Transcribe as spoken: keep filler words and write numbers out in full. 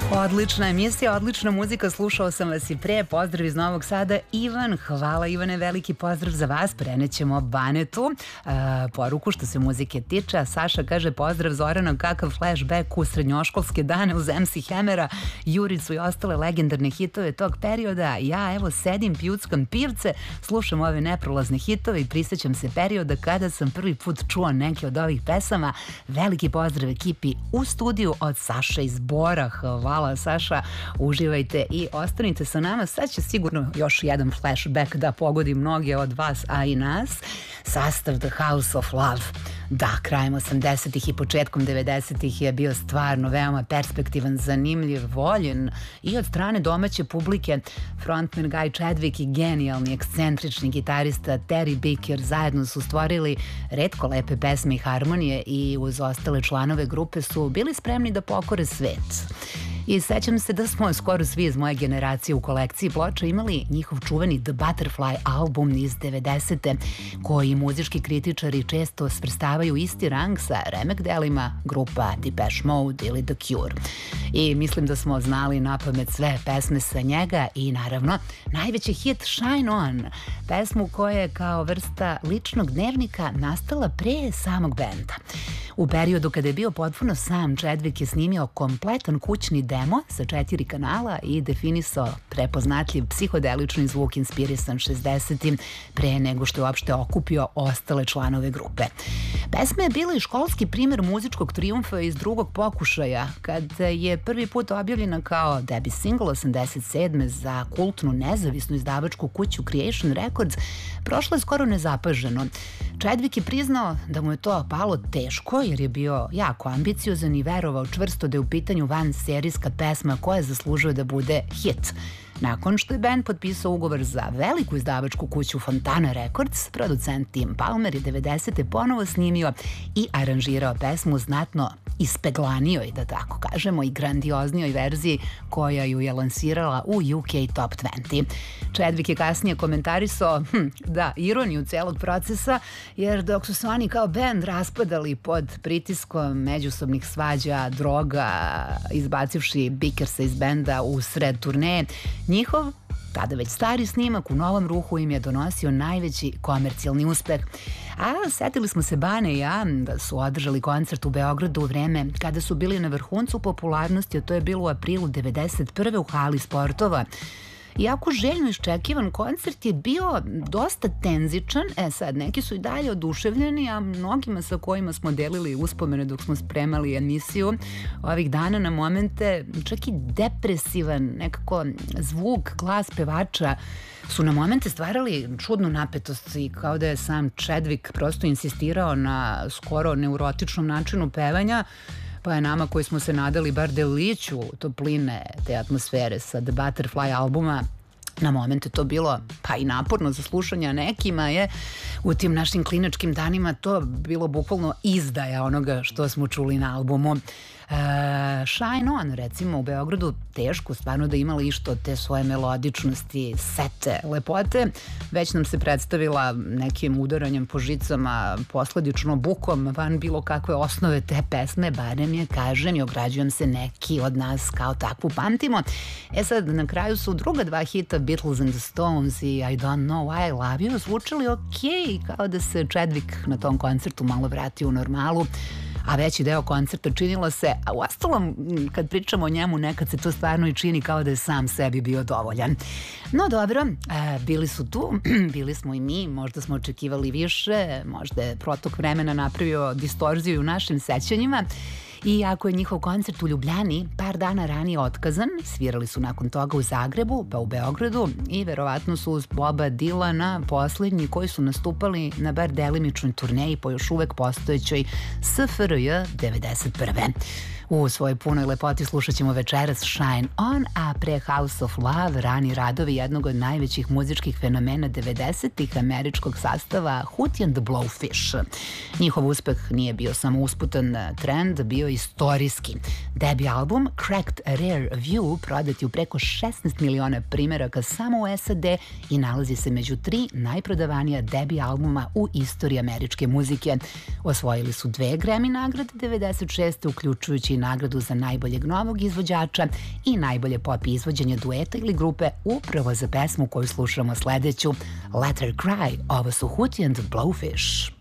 Odlična emisija, odlična muzika, slušao sam vas i pre. Pozdrav iz Novog Sada, Ivan. Hvala Ivane, veliki pozdrav za vas. Prenećemo Banetu e, poruku što se muzike tiče. A Saša kaže pozdrav Zorana, kakav flashback u srednjoškolske dane uz em ce Hammera, Juricu i ostale legendarne hitove tog perioda. Ja evo sedim, pjuckam pivce, slušam ove neprolazne hitove i prisjećam se perioda kada sam prvi put čuo neke od ovih pesama. Veliki pozdrav ekipi u studiju od Saše iz Bora. Hvala Saša, uživajte i ostanite sa nama. Sad će sigurno još jedan flashback da pogodi mnoge od vas, a i nas. Sastav The House of Love. Da, krajem osamdesetih i početkom devedesetih je bio stvarno veoma perspektivan, zanimljiv, voljen i od strane domaće publike. Frontman Guy Chadwick i genijalni, ekscentrični gitarista Terry Bicker zajedno su stvorili retko lepe pesme i harmonije i uz ostale članove grupe su bili spremni da pokore svet. I sećam se da smo skoro svi iz moje generacije u kolekciji ploča imali njihov čuveni The Butterfly album iz devedesete, koji muzički kritičari često svrstavaju isti rang sa remek delima grupa Depeche Mode ili The Cure. I mislim da smo znali napamet sve pesme sa njega i naravno najveći hit Shine On, pesmu koja je kao vrsta ličnog dnevnika nastala pre samog benda. U periodu kada je bio potpuno sam, Chadwick je snimio kompletan kućni demo sa četiri kanala i definisao prepoznatljiv psihodelični zvuk inspirisan šezdesetim pre nego što je uopšte okupio ostale članove grupe. Pesma je bila i školski primer muzičkog trijumfa iz drugog pokušaja, kada je prvi put objavljena kao debut single osamdeset sedme za kultnu nezavisnu izdavačku kuću Creation Records, prošla je skoro nezapaženo. Chadwick je priznao da mu je to palo teško jer je bio jako ambiciozan i verovao čvrsto da je u pitanju vanserijska pesma koja zaslužuje da bude hit. Nakon što je band potpisao ugovor za veliku izdavačku kuću Fontana Records, producent Tim Palmer je devedesete ponovo snimio i aranžirao pesmu znatno ispeglanijoj, da tako kažemo, i grandioznijoj verziji koja ju je lansirala u U K Top dvadeset. Chadwick je kasnije komentarisao, hm, da, ironiju celog procesa, jer dok su se oni kao band raspadali pod pritiskom međusobnih svađa, droga, izbacivši Bickersa iz benda u sred turneje, njihov, tada već stari snimak u novom ruhu im je donosio najveći komercijalni uspeh. A setili smo se Bane i ja da su održali koncert u Beogradu u vreme kada su bili na vrhuncu popularnosti, a to je bilo u aprilu devedeset prve u hali sportova. Iako željno iščekivan koncert je bio dosta tenzičan, e sad, neki su i dalje oduševljeni, a mnogima sa kojima smo delili uspomene dok smo spremali emisiju ovih dana na momente, čak i depresivan nekako zvuk, glas pevača su na momente stvarali čudnu napetost i kao da je sam Chadwick prosto insistirao na skoro neurotičnom načinu pevanja, pa je nama koji smo se nadali bar deliću topline te atmosfere sa The Butterfly albuma na momente to bilo pa i naporno za slušanje, a nekima je u tim našim klinačkim danima to bilo bukvalno izdaja onoga što smo čuli na albumu. E, Shine On, recimo, u Beogradu teško stvarno da imali išto od te svoje melodičnosti, sete, lepote. Već nam se predstavila nekim udaranjem po žicama, posledično bukom van bilo kakve osnove te pesme, barem je, kažem i ograđujem se, neki od nas kao takvu pamtimo. E sad, na kraju su druga dva hita, Beatles and the Stones i I Don't Know Why I Love You, zvučali okej, kao da se Chadwick na tom koncertu malo vratio u normalu, a veći deo koncerta činilo se, a uostalom kad pričamo o njemu nekad se to stvarno i čini kao da je sam sebi bio dovoljan. No dobro, e, bili su tu, bili smo i mi, možda smo očekivali više, možda je protok vremena napravio distorziju u našim sećanjima. I ako je njihov koncert u Ljubljani par dana ranije otkazan, svirali su nakon toga u Zagrebu, pa u Beogradu i verovatno su uz Boba Dylana poslednji koji su nastupali na bar delimičnoj turneji po još uvek postojećoj S F R J devedeset prve. U svojoj punoj lepoti slušat ćemo večeras Shine On, a pre House of Love rani radovi jednog od najvećih muzičkih fenomena devedesetih američkog sastava Hootie and the Blowfish. Njihov uspeh nije bio samo usputan trend, bio istorijski. Debi album Cracked Rare View prodat je u preko šesnaest miliona primeraka samo u S A D i nalazi se među tri najprodavanija debi albuma u istoriji američke muzike. Osvojili su dve Grammy nagrade devedeset šeste uključujući osvojeći nagradu za najboljeg novog izvođača i najbolje pop izvođenje dueta ili grupe upravo za pesmu koju slušamo sledeću Let Her Cry. Ovo su Hootie and the Blowfish.